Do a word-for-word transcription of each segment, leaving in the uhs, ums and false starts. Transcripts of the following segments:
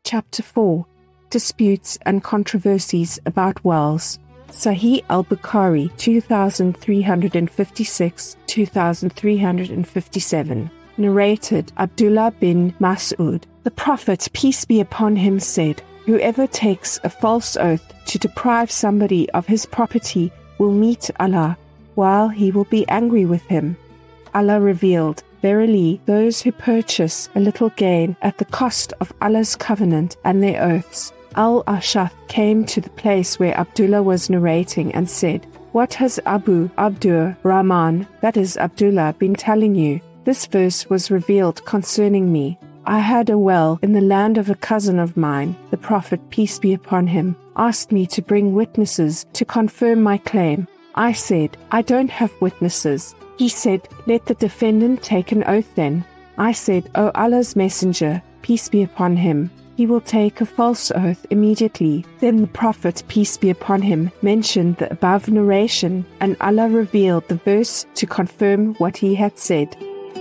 Chapter four. Disputes and Controversies About Wells. Sahih al-Bukhari two thousand three hundred fifty-six to two thousand three hundred fifty-seven. Narrated Abdullah bin Mas'ud. The Prophet, peace be upon him, said, "Whoever takes a false oath to deprive somebody of his property will meet Allah, while he will be angry with him." Allah revealed, "Verily, those who purchase a little gain at the cost of Allah's covenant and their oaths." Al-Ash'ath came to the place where Abdullah was narrating and said, "What has Abu Abdur Rahman, that is Abdullah, been telling you? This verse was revealed concerning me. I had a well in the land of a cousin of mine. The Prophet, peace be upon him, asked me to bring witnesses to confirm my claim. I said, I don't have witnesses. He said, let the defendant take an oath then. I said, O Allah's Messenger, peace be upon him, he will take a false oath immediately." Then the Prophet, peace be upon him, mentioned the above narration, and Allah revealed the verse to confirm what he had said.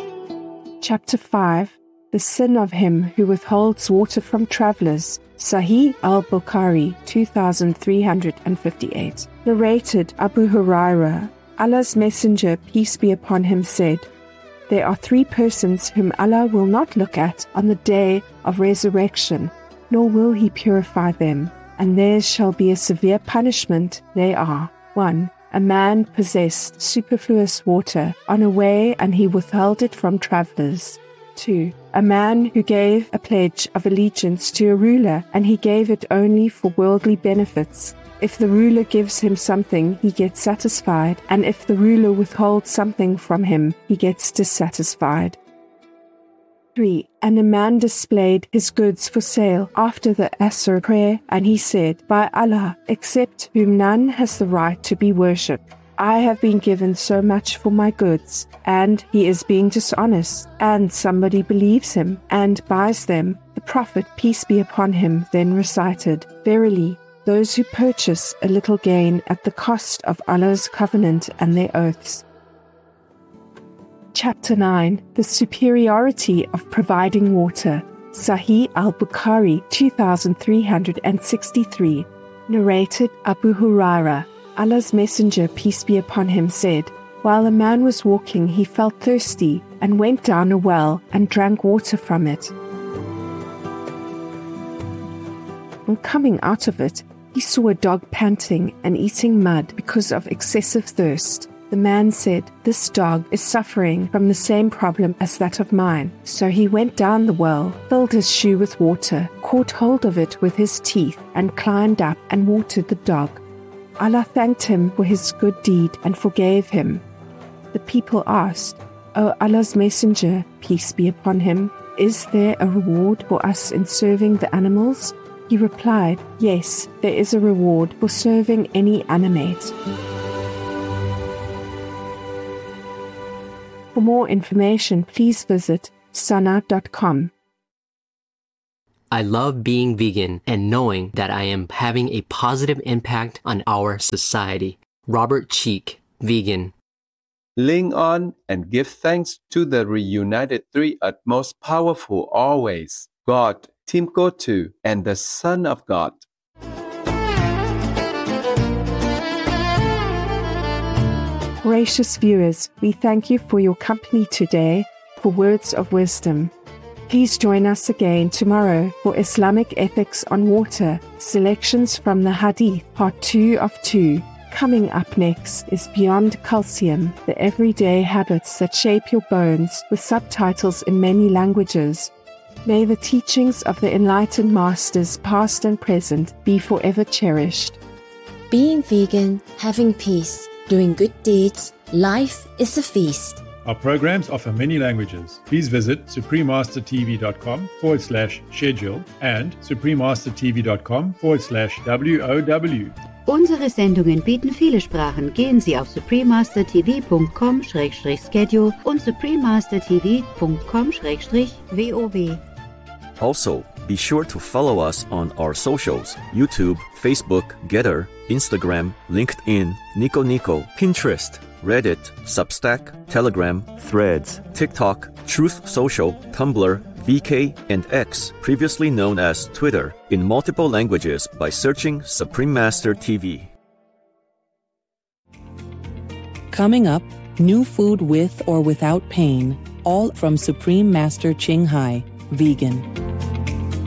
Chapter five. The sin of him who withholds water from travelers. Sahih al-Bukhari two thousand three hundred fifty-eight. Narrated Abu Hurairah. Allah's Messenger, peace be upon him, said, "There are three persons whom Allah will not look at on the day of resurrection, nor will he purify them, and theirs shall be a severe punishment. They are: one, a man possessed superfluous water on a way and he withheld it from travelers. Two, a man who gave a pledge of allegiance to a ruler and he gave it only for worldly benefits. If the ruler gives him something, he gets satisfied, and if the ruler withholds something from him, he gets dissatisfied. Three, and a man displayed his goods for sale after the Asr prayer, and he said, By Allah, except whom none has the right to be worshipped, I have been given so much for my goods, and he is being dishonest, and somebody believes him and buys them. The Prophet, peace be upon him, then recited, Verily, those who purchase a little gain at the cost of Allah's covenant and their oaths. Chapter nine. The Superiority of Providing Water. Sahih al-Bukhari two thousand three hundred sixty-three. Narrated Abu Hurairah. Allah's Messenger, peace be upon him, said, While a man was walking, he felt thirsty and went down a well and drank water from it. On coming out of it, he saw a dog panting and eating mud because of excessive thirst. The man said, This dog is suffering from the same problem as that of mine. So he went down the well, filled his shoe with water, caught hold of it with his teeth, and climbed up and watered the dog. Allah thanked him for his good deed and forgave him. The people asked, O Allah's Messenger, peace be upon him, is there a reward for us in serving the animals? He replied, Yes, there is a reward for serving any animate. For more information, please visit sana dot com. I love being vegan and knowing that I am having a positive impact on our society. Robert Cheek, vegan. Lean on and give thanks to the reunited three at most powerful always, God, Team Gotu, and the Son of God. Gracious viewers, we thank you for your company today for Words of Wisdom. Please join us again tomorrow for Islamic Ethics on Water, selections from the Hadith, part two of two. Coming up next is Beyond Calcium, the everyday habits that shape your bones, with subtitles in many languages. May the teachings of the enlightened masters, past and present, be forever cherished. Being vegan, having peace, doing good deeds, life is a feast. Our programs offer many languages. Please visit suprememastertv.com forward slash schedule and suprememastertv.com forward slash WOW. Unsere Sendungen bieten viele Sprachen. Gehen Sie auf suprememastertv dot com slash schedule und suprememastertv dot com slash V O W. Also, be sure to follow us on our socials: YouTube, Facebook, Getter, Instagram, LinkedIn, Nico Nico, Pinterest, Reddit, Substack, Telegram, Threads, TikTok, Truth Social, Tumblr, V K and X, previously known as Twitter, in multiple languages by searching Supreme Master T V. Coming up, new food with or without pain, all from Supreme Master Ching Hai, vegan.